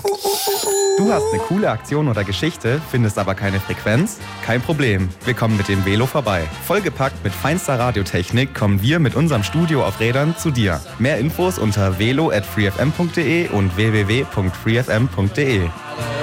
Du hast eine coole Aktion oder Geschichte, findest aber keine Frequenz? Kein Problem, wir kommen mit dem Velo vorbei. Vollgepackt mit feinster Radiotechnik kommen wir mit unserem Studio auf Rädern zu dir. Mehr Infos unter velo@freefm.de und www.freefm.de.